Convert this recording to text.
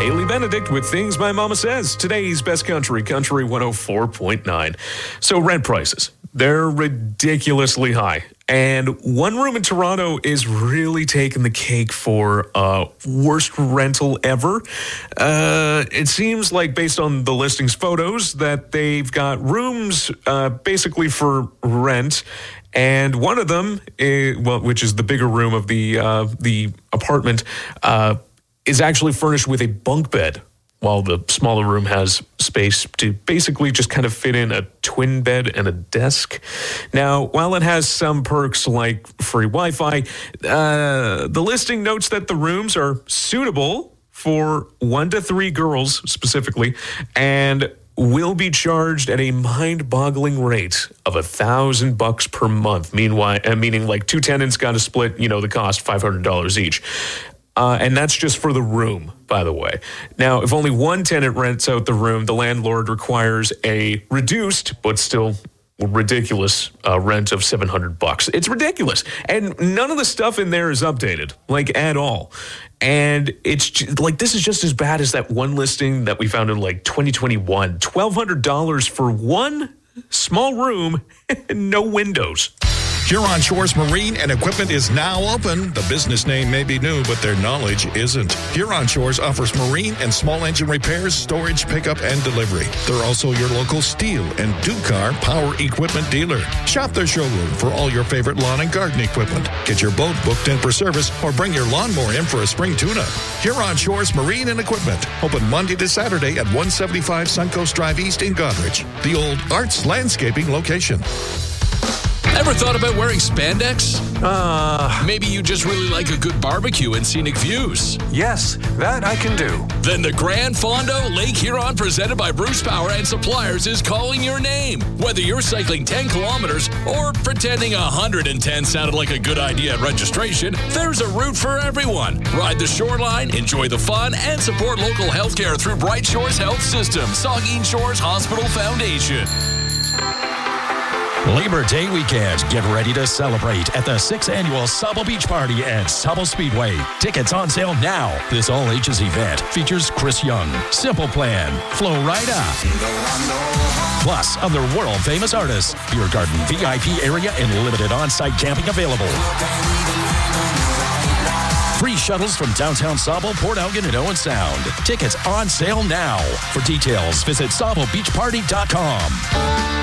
Haley Benedict with Things My Mama Says. Today's Best Country, Country 104.9. So rent prices, they're ridiculously high. And one room in Toronto is really taking the cake for worst rental ever. It seems like, based on the listings photos, that they've got rooms basically for rent. And one of them, which is the bigger room of the apartment, is actually furnished with a bunk bed, while the smaller room has space to basically just kind of fit in a twin bed and a desk. Now, while it has some perks like free Wi-Fi, the listing notes that the rooms are suitable for 1 to 3 girls specifically, and will be charged at a mind-boggling rate of $1,000 per month. Meanwhile, meaning like 2 tenants got to split, the cost, $500 each. And that's just for the room, by the way. Now, if only one tenant rents out the room, the landlord requires a reduced but still ridiculous rent of $700. It's ridiculous. And none of the stuff in there is updated, like, at all. And it's just, like, this is just as bad as that one listing that we found in like 2021. $1,200 for one small room and no windows. Huron Shores Marine and Equipment is now open. The business name may be new, but their knowledge isn't. Huron Shores offers marine and small engine repairs, storage, pickup, and delivery. They're also your local steel and two-car power equipment dealer. Shop their showroom for all your favorite lawn and garden equipment. Get your boat booked in for service or bring your lawnmower in for a spring tune-up. Huron Shores Marine and Equipment. Open Monday to Saturday at 175 Suncoast Drive East in Goderich, the old Arts Landscaping location. Ever thought about wearing spandex? Maybe you just really like a good barbecue and scenic views. Yes, that I can do. Then the Grand Fondo Lake Huron, presented by Bruce Power and Suppliers, is calling your name. Whether you're cycling 10 kilometers or pretending 110 sounded like a good idea at registration, there's a route for everyone. Ride the shoreline, enjoy the fun, and support local healthcare through Bright Shores Health System, Saugeen Shores Hospital Foundation. Labor Day weekend. Get ready to celebrate at the 6th Annual Sauble Beach Party at Sauble Speedway. Tickets on sale now. This all-ages event features Chris Young, Simple Plan, Flo Rida, plus other world-famous artists. Beer garden VIP area and limited on-site camping available. Free shuttles from downtown Sauble, Port Elgin, and Owen Sound. Tickets on sale now. For details, visit SaubleBeachParty.com.